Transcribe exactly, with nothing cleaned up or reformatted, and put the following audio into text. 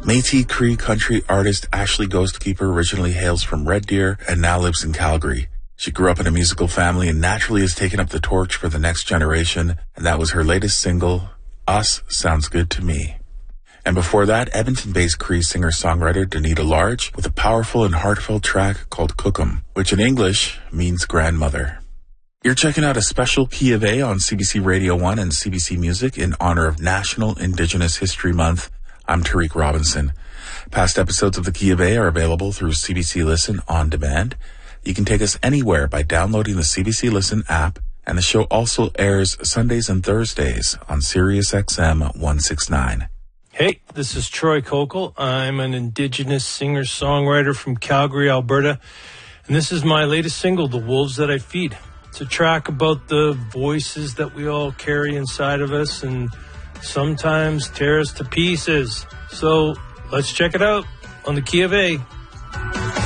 Métis Cree country artist Ashley Ghostkeeper originally hails from Red Deer and now lives in Calgary. She grew up in a musical family and naturally has taken up the torch for the next generation, and that was her latest single, Us Sounds Good to Me. And before that, Edmonton-based Cree singer-songwriter Danita Large with a powerful and heartfelt track called Cookum, which in English means grandmother. You're checking out a special Key of A on C B C Radio one and C B C Music in honor of National Indigenous History Month. I'm Tariq Robinson. Past episodes of the Key of A are available through C B C Listen on demand. You can take us anywhere by downloading the C B C Listen app, and the show also airs Sundays and Thursdays on Sirius X M one sixty-nine. Hey, this is Troy Kokel. I'm an Indigenous singer-songwriter from Calgary, Alberta, and this is my latest single, The Wolves That I Feed. It's a track about the voices that we all carry inside of us and sometimes tear us to pieces. So let's check it out on the Key of A.